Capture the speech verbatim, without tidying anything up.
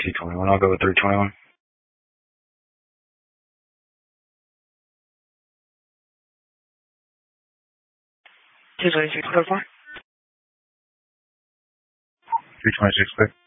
two twenty-one. I'll go with three twenty-one. two twenty-six, go for. three twenty-six, clear.